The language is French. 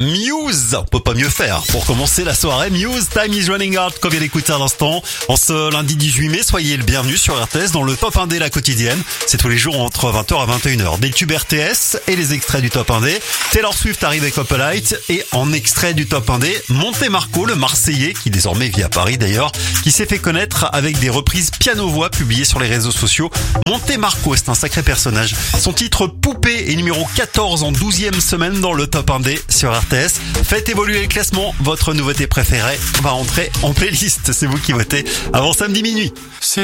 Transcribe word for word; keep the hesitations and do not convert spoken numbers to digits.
Muse, on peut pas mieux faire. Pour commencer la soirée, Muse, Time is Running Out, qu'on vient d'écouter à l'instant. En ce lundi dix-huit mai, soyez le bienvenu sur R T S dans le Top un D la quotidienne. C'est tous les jours entre vingt heures à vingt et une heures. Des tubes R T S et les extraits du Top un D. Taylor Swift arrive avec Couple Light et en extrait du Top un D, Monte Marco, le Marseillais, qui désormais vit à Paris d'ailleurs, qui s'est fait connaître avec des reprises piano-voix publiées sur les réseaux sociaux. Monte Marco, c'est un sacré personnage. Son titre Poupée est numéro quatorze en douzième semaine dans le Top un D sur R T S. Faites évoluer le classement, votre nouveauté préférée va entrer en playlist. C'est vous qui votez avant samedi minuit.